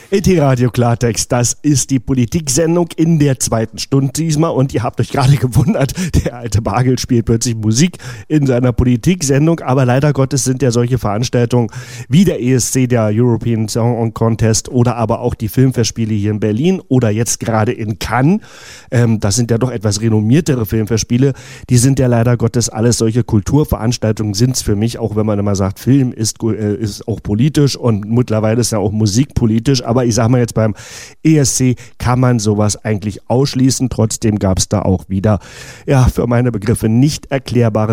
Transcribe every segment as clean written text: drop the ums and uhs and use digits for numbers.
ET-Radio Klartext, das ist die Politiksendung in der zweiten Stunde diesmal und ihr habt euch gerade gewundert, der alte Bargel spielt plötzlich Musik in seiner Politiksendung, aber leider Gottes sind ja solche Veranstaltungen wie der ESC, der European Song Contest oder aber auch die Filmfestspiele hier in Berlin oder jetzt gerade in Cannes, das sind ja doch etwas renommiertere Filmfestspiele, die sind ja leider Gottes alles solche Kulturveranstaltungen, sind es für mich, auch wenn man immer sagt, Film ist auch politisch und mittlerweile ist ja auch Musik politisch, aber ich sag mal jetzt beim ESC kann man sowas eigentlich ausschließen. Trotzdem gab es da auch wieder, ja, für meine Begriffe nicht erklärbare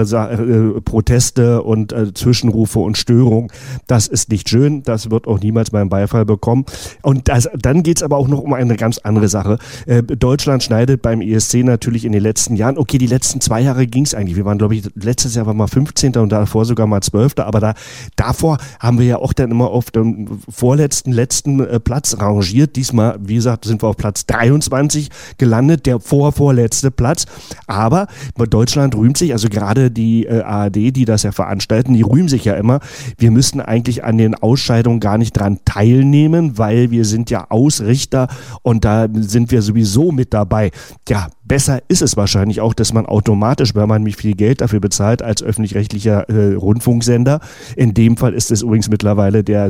Proteste und Zwischenrufe und Störungen. Das ist nicht schön. Das wird auch niemals meinen Beifall bekommen. Und dann geht es aber auch noch um eine ganz andere Sache. Deutschland schneidet beim ESC natürlich in den letzten Jahren, okay, die letzten 2 Jahre ging es eigentlich. Wir waren, glaube ich, letztes Jahr war mal 15. und davor sogar mal 12. Aber davor haben wir ja auch dann immer auf dem letzten Platz rangiert. Diesmal, wie gesagt, sind wir auf Platz 23 gelandet, der vorletzte Platz. Aber Deutschland rühmt sich, also gerade die ARD, die das ja veranstalten, die rühmen sich ja immer, wir müssten eigentlich an den Ausscheidungen gar nicht dran teilnehmen, weil wir sind ja Ausrichter und da sind wir sowieso mit dabei. Ja, besser ist es wahrscheinlich auch, dass man automatisch, weil man viel Geld dafür bezahlt als öffentlich-rechtlicher Rundfunksender, in dem Fall ist es übrigens mittlerweile der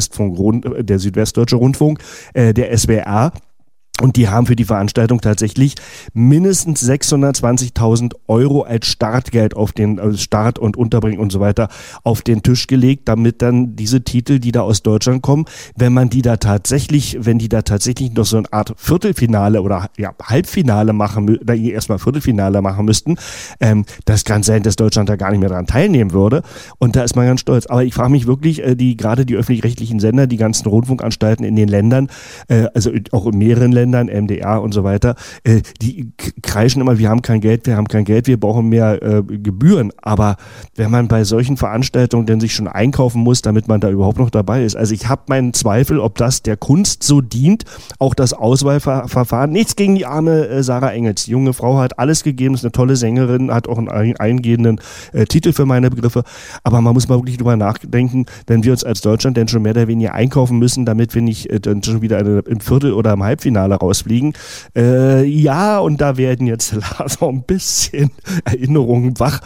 Südwestdeutsche Rundfunk, der SWR, und die haben für die Veranstaltung tatsächlich mindestens 620.000 Euro als Startgeld auf den Start und Unterbringen und so weiter auf den Tisch gelegt, damit dann diese Titel, die da aus Deutschland kommen, wenn die da tatsächlich noch so eine Art Viertelfinale oder ja, Halbfinale machen, erstmal Viertelfinale machen müssten, das kann sein, dass Deutschland da gar nicht mehr dran teilnehmen würde. Und da ist man ganz stolz. Aber ich frage mich wirklich, gerade die öffentlich-rechtlichen Sender, die ganzen Rundfunkanstalten in den Ländern, also auch in mehreren Ländern, MDR und so weiter, die kreischen immer, wir haben kein Geld, wir brauchen mehr Gebühren. Aber wenn man bei solchen Veranstaltungen denn sich schon einkaufen muss, damit man da überhaupt noch dabei ist. Also ich habe meinen Zweifel, ob das der Kunst so dient, auch das Auswahlverfahren. Nichts gegen die arme Sarah Engels. Die junge Frau hat alles gegeben, ist eine tolle Sängerin, hat auch einen eingehenden Titel für meine Begriffe. Aber man muss mal wirklich drüber nachdenken, wenn wir uns als Deutschland denn schon mehr oder weniger einkaufen müssen, damit wir nicht dann schon wieder im Viertel- oder im Halbfinale rausfliegen. Ja, und da werden jetzt so ein bisschen Erinnerungen wach.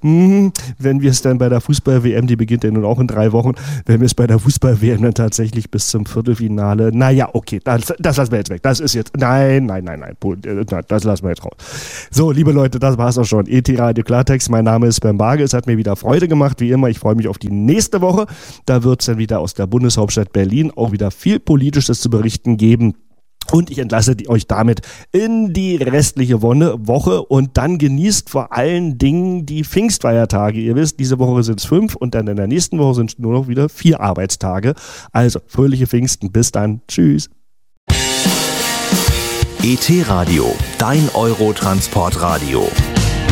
Wenn wir es dann bei der Fußball-WM, die beginnt ja nun auch in 3 Wochen, wenn wir es bei der Fußball-WM dann tatsächlich bis zum Viertelfinale, naja, okay, das lassen wir jetzt weg. Das ist jetzt, nein, das lassen wir jetzt raus. So, liebe Leute, das war's auch schon. ET-Radio Klartext, mein Name ist Ben Bargel, es hat mir wieder Freude gemacht, wie immer. Ich freue mich auf die nächste Woche. Da wird es dann wieder aus der Bundeshauptstadt Berlin auch wieder viel Politisches zu berichten geben. Und ich entlasse euch damit in die restliche Woche und dann genießt vor allen Dingen die Pfingstfeiertage. Ihr wisst, diese Woche sind es 5 und dann in der nächsten Woche sind es nur noch wieder 4 Arbeitstage. Also fröhliche Pfingsten, bis dann, tschüss. ET-Radio, dein Eurotransportradio.